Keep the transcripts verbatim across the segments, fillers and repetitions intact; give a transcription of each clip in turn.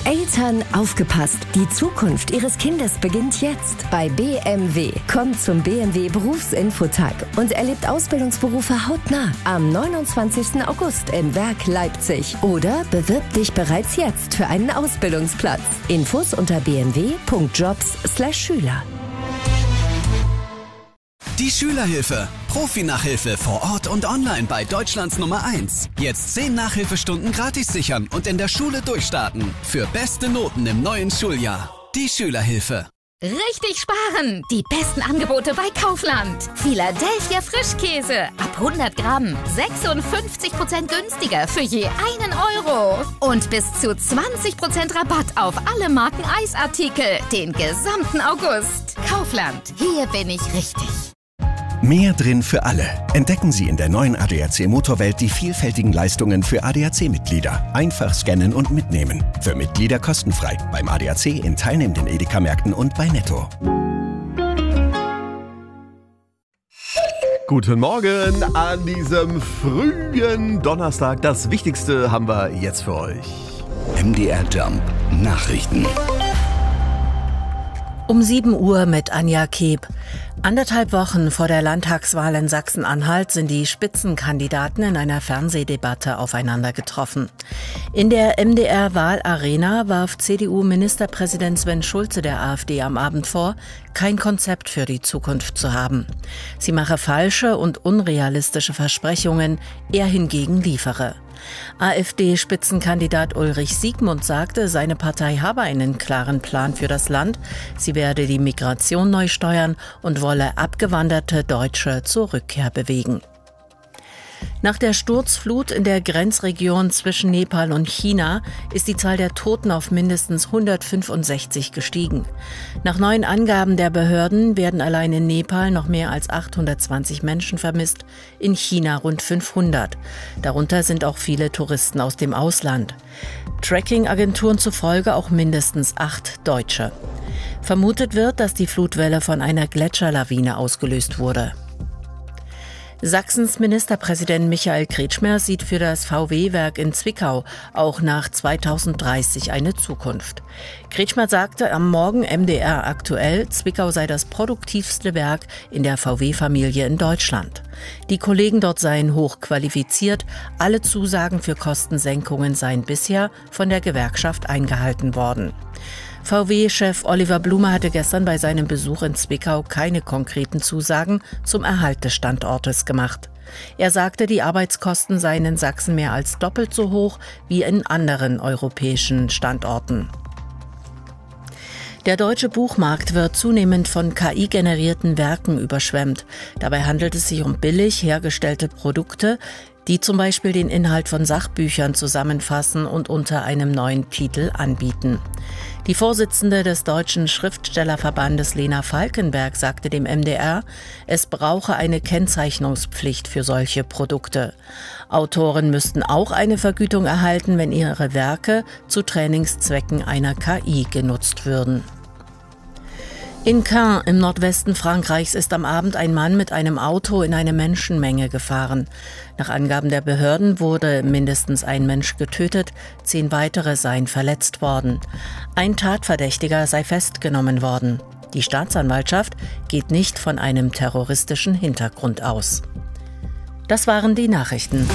Eltern, aufgepasst! Die Zukunft Ihres Kindes beginnt jetzt bei B M W. Kommt zum B M W Berufsinfotag und erlebt Ausbildungsberufe hautnah am neunundzwanzigsten August im Werk Leipzig. Oder bewirb dich bereits jetzt für einen Ausbildungsplatz. Infos unter b m w punkt jobs slash schüler. Die Schülerhilfe. Profi-Nachhilfe vor Ort und online bei Deutschlands Nummer eins. Jetzt zehn Nachhilfestunden gratis sichern und in der Schule durchstarten. Für beste Noten im neuen Schuljahr. Die Schülerhilfe. Richtig sparen! Die besten Angebote bei Kaufland. Philadelphia Frischkäse. Ab hundert Gramm. sechsundfünfzig Prozent günstiger für je einen Euro. Und bis zu zwanzig Prozent Rabatt auf alle Marken Eisartikel. Den gesamten August. Kaufland. Hier bin ich richtig. Mehr drin für alle. Entdecken Sie in der neuen A D A C Motorwelt die vielfältigen Leistungen für A D A C-Mitglieder. Einfach scannen und mitnehmen. Für Mitglieder kostenfrei. Beim A D A C in teilnehmenden Edeka-Märkten und bei Netto. Guten Morgen an diesem frühen Donnerstag. Das Wichtigste haben wir jetzt für euch. M D R Jump Nachrichten. Um sieben Uhr mit Anja Keb. Anderthalb Wochen vor der Landtagswahl in Sachsen-Anhalt sind die Spitzenkandidaten in einer Fernsehdebatte aufeinander getroffen. In der M D R-Wahlarena warf C D U-Ministerpräsident Sven Schulze der AfD am Abend vor, kein Konzept für die Zukunft zu haben. Sie mache falsche und unrealistische Versprechungen, er hingegen liefere. AfD-Spitzenkandidat Ulrich Siegmund sagte, seine Partei habe einen klaren Plan für das Land. Sie werde die Migration neu steuern und wolle abgewanderte Deutsche zur Rückkehr bewegen. Nach der Sturzflut in der Grenzregion zwischen Nepal und China ist die Zahl der Toten auf mindestens hundertfünfundsechzig gestiegen. Nach neuen Angaben der Behörden werden allein in Nepal noch mehr als achthundertzwanzig Menschen vermisst, in China rund fünfhundert. Darunter sind auch viele Touristen aus dem Ausland. Tracking-Agenturen zufolge auch mindestens acht Deutsche. Vermutet wird, dass die Flutwelle von einer Gletscherlawine ausgelöst wurde. Sachsens Ministerpräsident Michael Kretschmer sieht für das V W-Werk in Zwickau auch nach zweitausenddreißig eine Zukunft. Kretschmer sagte am Morgen M D R aktuell, Zwickau sei das produktivste Werk in der V W-Familie in Deutschland. Die Kollegen dort seien hochqualifiziert, alle Zusagen für Kostensenkungen seien bisher von der Gewerkschaft eingehalten worden. V W-Chef Oliver Blume hatte gestern bei seinem Besuch in Zwickau keine konkreten Zusagen zum Erhalt des Standortes gemacht. Er sagte, die Arbeitskosten seien in Sachsen mehr als doppelt so hoch wie in anderen europäischen Standorten. Der deutsche Buchmarkt wird zunehmend von K I-generierten Werken überschwemmt. Dabei handelt es sich um billig hergestellte Produkte, die zum Beispiel den Inhalt von Sachbüchern zusammenfassen und unter einem neuen Titel anbieten. Die Vorsitzende des Deutschen Schriftstellerverbandes Lena Falkenberg sagte dem M D R, es brauche eine Kennzeichnungspflicht für solche Produkte. Autoren müssten auch eine Vergütung erhalten, wenn ihre Werke zu Trainingszwecken einer K I genutzt würden. In Caen im Nordwesten Frankreichs ist am Abend ein Mann mit einem Auto in eine Menschenmenge gefahren. Nach Angaben der Behörden wurde mindestens ein Mensch getötet, zehn weitere seien verletzt worden. Ein Tatverdächtiger sei festgenommen worden. Die Staatsanwaltschaft geht nicht von einem terroristischen Hintergrund aus. Das waren die Nachrichten.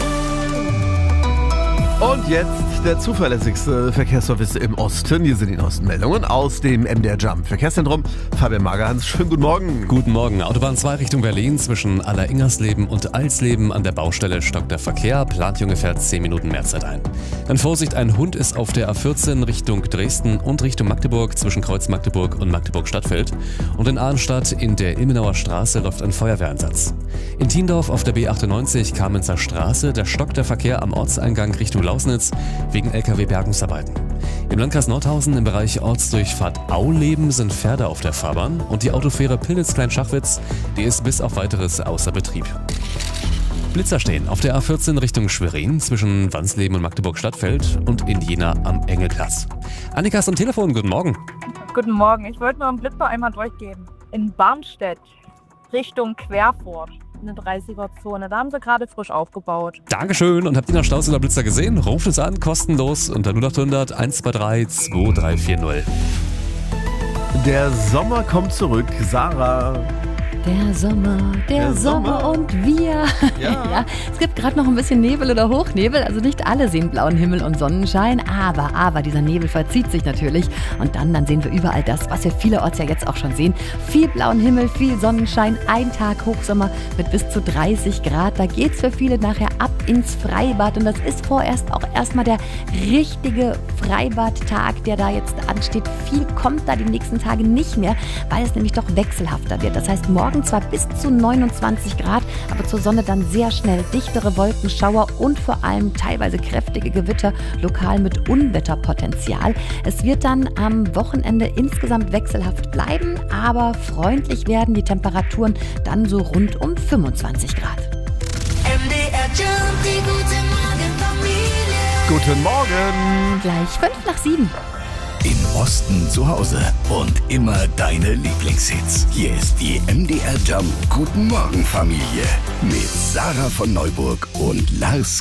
Und jetzt der zuverlässigste Verkehrsservice im Osten. Hier sind die neuesten Meldungen aus dem M D R Jump Verkehrszentrum. Fabian Magerhans, schönen guten Morgen. Guten Morgen. Autobahn zwei Richtung Berlin zwischen Aller-Ingersleben und Alsleben an der Baustelle stockt der Verkehr. Plant ungefähr zehn Minuten mehr Zeit ein. Dann Vorsicht, ein Hund ist auf der A vierzehn Richtung Dresden und Richtung Magdeburg zwischen Kreuz Magdeburg und Magdeburg-Stadtfeld. Und in Arnstadt in der Ilmenauer Straße läuft ein Feuerwehreinsatz. In Tiendorf auf der B achtundneunzig Kamenzer Straße, da stockt der Verkehr am Ortseingang Richtung Lausnitz wegen L K W-Bergungsarbeiten. Im Landkreis Nordhausen im Bereich Ortsdurchfahrt Auleben sind Pferde auf der Fahrbahn und die Autofähre Pillnitz-Klein-Schachwitz, die ist bis auf weiteres außer Betrieb. Blitzer stehen auf der A vierzehn Richtung Schwerin zwischen Wansleben und Magdeburg-Stadtfeld und in Jena am Engelplatz. Annika ist am Telefon, guten Morgen. Guten Morgen, ich wollte nur einen Blitzer einmal durchgeben. In Barmstedt Richtung Querfurt eine dreißiger-Zone. Da haben sie gerade frisch aufgebaut. Dankeschön. Und habt ihr noch Staus oder Blitzer gesehen? Ruft uns an, kostenlos unter null acht hundert eins zwei drei zwei drei vier null. Der Sommer kommt zurück. Sarah. Der Sommer, der, Der Sommer, Sommer. und wir. Ja. ja, es gibt gerade noch ein bisschen Nebel oder Hochnebel, also nicht alle sehen blauen Himmel und Sonnenschein, aber, aber dieser Nebel verzieht sich natürlich und dann, dann sehen wir überall das, was wir vielerorts ja jetzt auch schon sehen. Viel blauen Himmel, viel Sonnenschein, ein Tag Hochsommer mit bis zu dreißig Grad. Da geht's für viele nachher ab ins Freibad und das ist vorerst auch erstmal der richtige Freibadtag, der da jetzt ansteht. Viel kommt da die nächsten Tage nicht mehr, weil es nämlich doch wechselhafter wird. Das heißt, morgen zwar bis zu neunundzwanzig Grad, aber zur Sonne dann sehr schnell dichtere Wolkenschauer und vor allem teilweise kräftige Gewitter, lokal mit Unwetterpotenzial. Es wird dann am Wochenende insgesamt wechselhaft bleiben, aber freundlich werden die Temperaturen dann so rund um fünfundzwanzig Grad. M D R Jump, die gute Morgenfamilie. Guten Morgen. Gleich fünf nach sieben. Im Osten zu Hause und immer deine Lieblingshits. Hier ist die M D R Jump Guten Morgen Familie mit Sarah von Neuburg und Lars